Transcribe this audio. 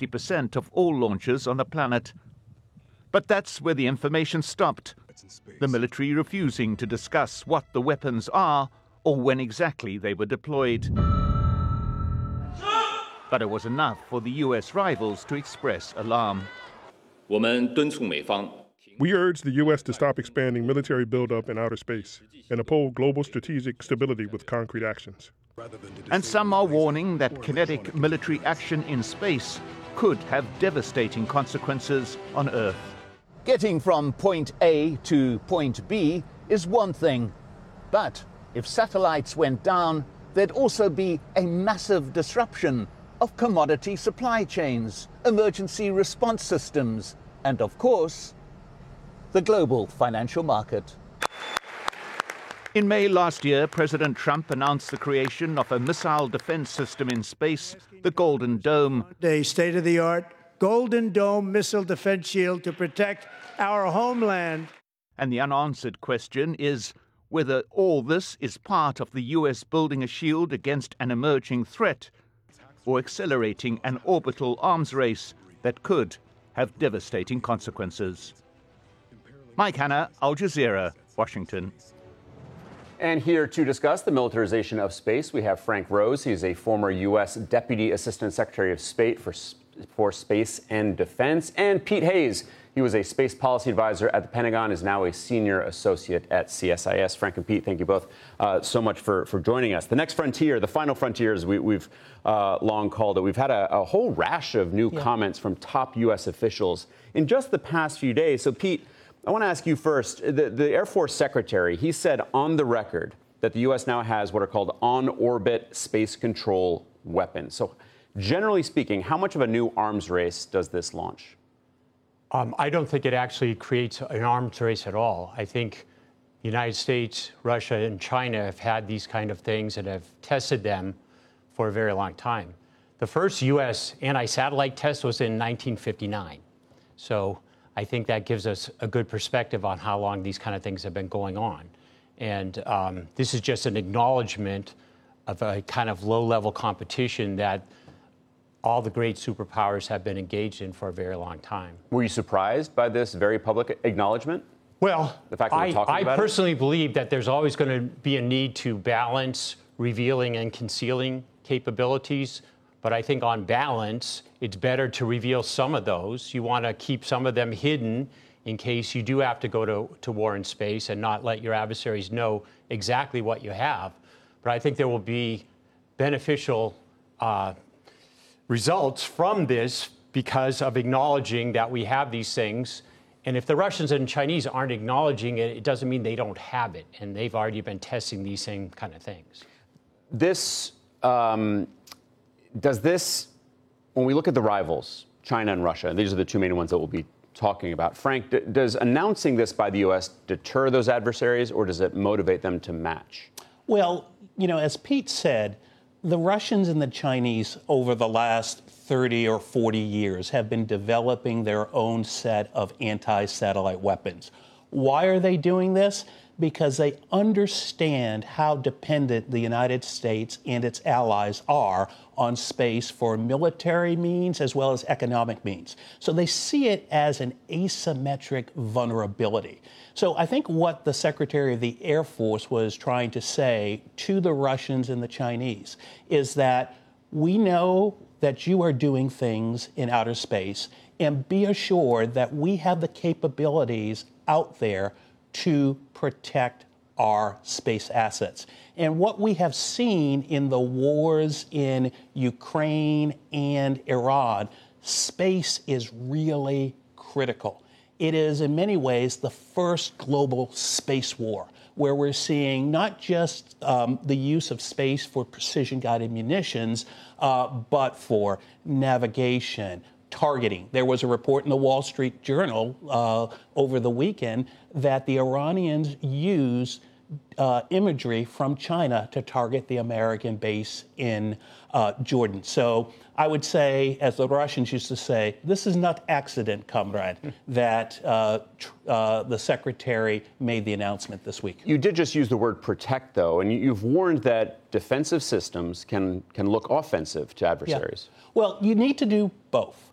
60% of all launches on the planet. But that's where the information stopped, the military refusing to discuss what the weapons are or when exactly they were deployed. But it was enough for the U.S. rivals to express alarm. We urge the U.S. to stop expanding military buildup in outer space and uphold global strategic stability with concrete actions. And some are warning that kinetic military action in space could have devastating consequences on Earth. Getting from point A to point B is one thing, but if satellites went down, there'd also be a massive disruption of commodity supply chains, emergency response systems, and of course, the global financial market. In May last year, President Trump announced the creation of a missile defense system in space, the Golden Dome. A state-of-the-art Golden Dome missile defense shield to protect our homeland. And the unanswered question is whether all this is part of the U.S. building a shield against an emerging threat or accelerating an orbital arms race that could have devastating consequences. Mike Hanna, Al Jazeera, Washington. And here to discuss the militarization of space, we have Frank Rose. He's a former U.S. Deputy Assistant Secretary of State for Space and Defense. And Pete Hayes, he was a space policy advisor at the Pentagon, is now a senior associate at CSIS. Frank and Pete, thank you both so much for joining us. The next frontier, the final frontier, as we've long called it, we've had a whole rash of new comments from top U.S. officials in just the past few days. So, Pete, I want to ask you first, the Air Force Secretary, he said on the record that the U.S. now has what are called on-orbit space control weapons. So generally speaking, how much of a new arms race does this launch? I don't think it actually creates an arms race at all. I think the United States, Russia, and China have had these kind of things and have tested them for a very long time. The first U.S. anti-satellite test was in 1959. So I think that gives us a good perspective on how long these kind of things have been going on. And this is just an acknowledgement of a kind of low-level competition that all the great superpowers have been engaged in for a very long time. Were you surprised by this very public acknowledgement? Well, the fact that we're talking about I personally believe that there's always going to be a need to balance revealing and concealing capabilities. But I think on balance, it's better to reveal some of those. You want to keep some of them hidden in case you do have to go to war in space and not let your adversaries know exactly what you have. But I think there will be beneficial results from this because of acknowledging that we have these things. And if the Russians and Chinese aren't acknowledging it, it doesn't mean they don't have it. And they've already been testing these same kind of things. This... Does this, when we look at the rivals, China and Russia, and these are the two main ones that we'll be talking about, Frank, does announcing this by the U.S. deter those adversaries, or does it motivate them to match? Well, you know, as Pete said, the Russians and the Chinese over the last 30 or 40 years have been developing their own set of anti-satellite weapons. Why are they doing this? Because they understand how dependent the United States and its allies are on space for military means as well as economic means. So they see it as an asymmetric vulnerability. So I think what the Secretary of the Air Force was trying to say to the Russians and the Chinese is that we know that you are doing things in outer space, and be assured that we have the capabilities out there to protect our space assets. And what we have seen in the wars in Ukraine and Iran, space is really critical. It is in many ways the first global space war, where we're seeing not just the use of space for precision-guided munitions, but for navigation, targeting. There was a report in the Wall Street Journal over the weekend that the Iranians used imagery from China to target the American base in Jordan. So I would say, as the Russians used to say, this is not accident, comrade, that the secretary made the announcement this week. You did just use the word protect, though, and you've warned that defensive systems can look offensive to adversaries. Yeah. Well, you need to do both.